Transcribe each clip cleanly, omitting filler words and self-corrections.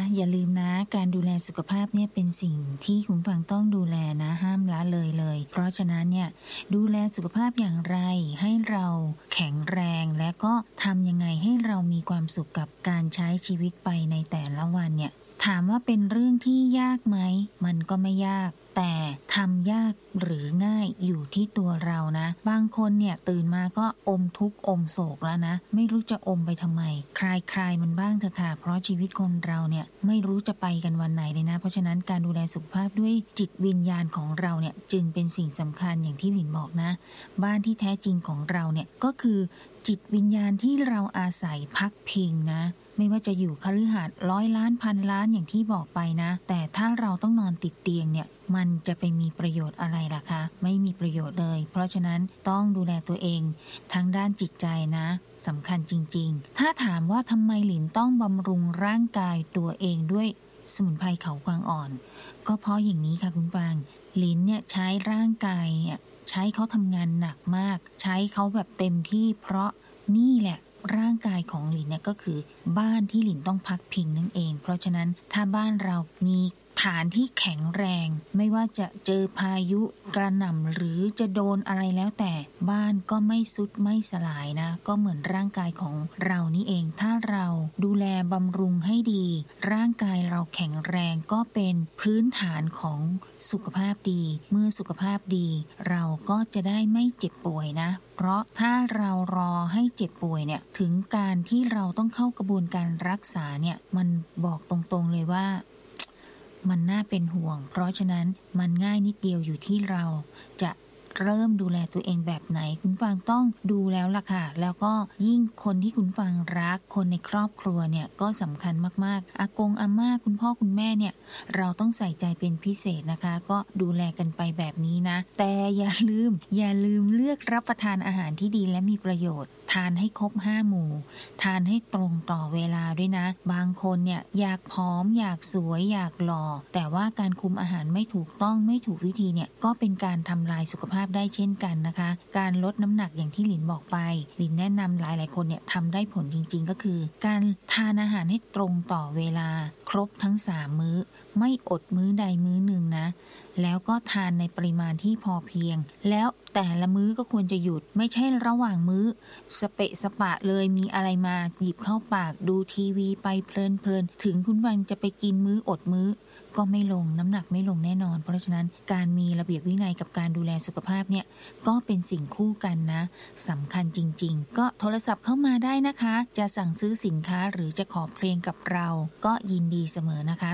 อย่าลืมนะการดูแลสุขภาพเนี่ยเป็นสิ่งที่คุณฟังต้องดูแลนะห้ามละเลยเพราะฉะนั้นเนี่ยดูแลสุขภาพอย่างไรให้เราแข็งแรงและก็ทำยังไงให้เรามีความสุขกับการใช้ชีวิตไปในแต่ละวันเนี่ยถามว่าเป็นเรื่องที่ยากไหมมันก็ไม่ยากแต่ทำยากหรือง่ายอยู่ที่ตัวเรานะบางคนเนี่ยตื่นมาก็อมทุกข์อมโศกแล้วนะไม่รู้จะอมไปทำไมคลายมันบ้างเถอะค่ะเพราะชีวิตคนเราเนี่ยไม่รู้จะไปกันวันไหนเลยนะเพราะฉะนั้นการดูแลสุขภาพด้วยจิตวิญญาณของเราเนี่ยจึงเป็นสิ่งสำคัญอย่างที่หลินบอกนะบ้านที่แท้จริงของเราเนี่ยก็คือจิตวิญญาณที่เราอาศัยพักพิงนะไม่ว่าจะอยู่คฤหาสน์100 ล้านพันล้านอย่างที่บอกไปนะแต่ถ้าเราต้องนอนติดเตียงเนี่ยมันจะไปมีประโยชน์อะไรล่ะคะไม่มีประโยชน์เลยเพราะฉะนั้นต้องดูแลตัวเองทั้งด้านจิตใจนะสำคัญจริงๆถ้าถามว่าทำไมหลินต้องบำรุงร่างกายตัวเองด้วยสมุนไพรเขากวางอ่อนก็เพราะอย่างนี้ค่ะคุณฟังหลินเนี่ยใช้ร่างกายเนี่ยใช้เขาทำงานหนักมากใช้เขาแบบเต็มที่เพราะนี่แหละร่างกายของหลินเนี่ยก็คือบ้านที่หลินต้องพักพิงนั่นเองเพราะฉะนั้นถ้าบ้านเรามีฐานที่แข็งแรงไม่ว่าจะเจอพายุกระหน่ำหรือจะโดนอะไรแล้วแต่บ้านก็ไม่ทรุดไม่สลายนะก็เหมือนร่างกายของเรานี่เองถ้าเราดูแลบำรุงให้ดีร่างกายเราแข็งแรงก็เป็นพื้นฐานของสุขภาพดีเมื่อสุขภาพดีเราก็จะได้ไม่เจ็บป่วยนะเพราะถ้าเรารอให้เจ็บป่วยเนี่ยถึงการที่เราต้องเข้ากระบวนการรักษาเนี่ยมันบอกตรงๆเลยว่ามันน่าเป็นห่วงเพราะฉะนั้นมันง่ายนิดเดียวอยู่ที่เราจะเริ่มดูแลตัวเองแบบไหนคุณฟังต้องดูแล้วล่ะค่ะแล้วก็ยิ่งคนที่คุณฟังรักคนในครอบครัวเนี่ยก็สำคัญมากๆอากงอาม่าคุณพ่อคุณแม่เนี่ยเราต้องใส่ใจเป็นพิเศษนะคะก็ดูแลกันไปแบบนี้นะแต่อย่าลืมเลือกรับประทานอาหารที่ดีและมีประโยชน์ทานให้ครบ5 หมู่ทานให้ตรงต่อเวลาด้วยนะบางคนเนี่ยอยากผอมอยากสวยอยากหล่อแต่ว่าการคุมอาหารไม่ถูกต้องไม่ถูกวิธีเนี่ยก็เป็นการทำลายสุขภาพได้เช่นกันนะคะการลดน้ำหนักอย่างที่หลินบอกไปหลินแนะนำหลายๆคนเนี่ยทำได้ผลจริงๆก็คือการทานอาหารให้ตรงต่อเวลาครบทั้ง3 มื้อไม่อดมื้อใดมื้อหนึ่งนะแล้วก็ทานในปริมาณที่พอเพียงแล้วแต่ละมื้อก็ควรจะหยุดไม่ใช่ระหว่างมื้อสเปะสปะเลยมีอะไรมาหยิบเข้าปากดูทีวีไปเพลินถึงคุณวันจะไปกินมื้ออดมื้อก็ไม่ลงน้ำหนักไม่ลงแน่นอนเพราะฉะนั้นการมีระเบียบวินัยกับการดูแลสุขภาพเนี่ยก็เป็นสิ่งคู่กันนะสำคัญจริงๆก็โทรศัพท์เข้ามาได้นะคะจะสั่งซื้อสินค้าหรือจะขอเพลงกับเราก็ยินดีเสมอนะคะ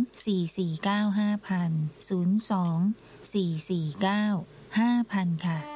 02 449 5000 02 449 5000 ค่ะ